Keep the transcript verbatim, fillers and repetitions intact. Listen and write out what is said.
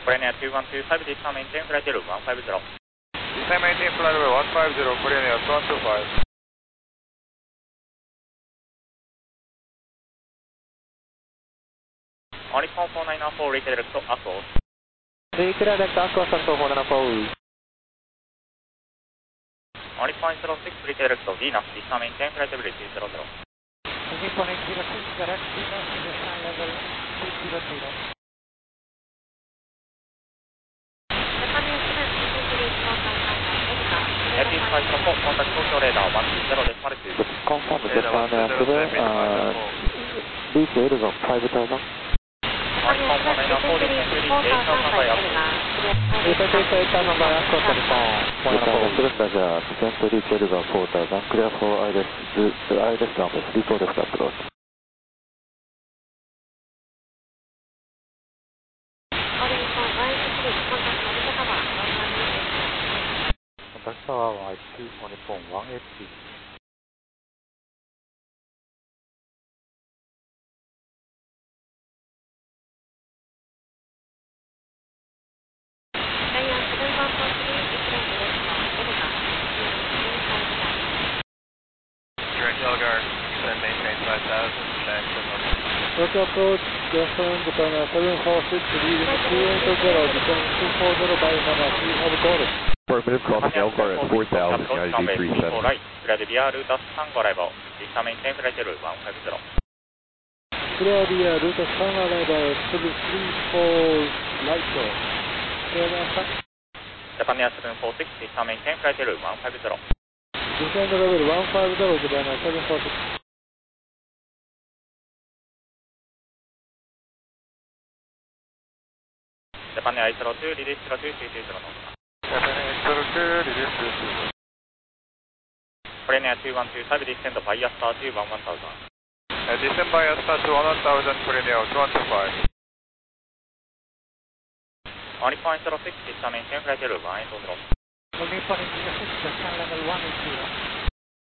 Korean Air two one two five, this time maintain flight level one five zero. This time maintain flight level one five zero, Korean Air two one two five. On Nippon four nine four, redirect to Aquos. Redirect Aquos to four nine four. On Nippon zero six, redirect to Venus, this time maintain flight level two zero zero. Nippon zero six, direct Venus, this time level two zero zero. Japan five zero four, contact Tokyo radar one two zero decimal two. Confirm Japan Airfield, uh, reach Edelgon five thousand. On Nippon four nine four, descend to reach eight thousand by Aquos. Descend to reach eight thousand by Aquos, Nippon four nine four. Japan descend to reach Edelgon four thousand, clear for I L S, I L S number, report left approach. Contact tower Y two on Nippon one eight two. Direct Elgar, descend maintain five thousand, back to London. Tokyo approach, Japan, Japan seven four six, leading two eight zero, descend two four zero by Nana, we have called. Affirmative, crossing Elgar at four thousand, United three seven. Right, clear the V R route Sun arrival, this time maintain flight level one five zero. Clear the uh, route Sun arrival, seven three four, light show. Clear the Sun. Japan Air seven four six, this time maintain flight level one five zero. Descend level one five zero, Japan Air seven four six. Japan Air zero two, release zero two three two zero. Japan Air zero two, release zero two. Korean Air two one two five, descend via star two one one thousand. Uh, descend by star two one thousand, Korean Air two one two five. On Nippon zero six, this time maintain flight level one eight zero. On Nippon zero six, Japan level one eight zero.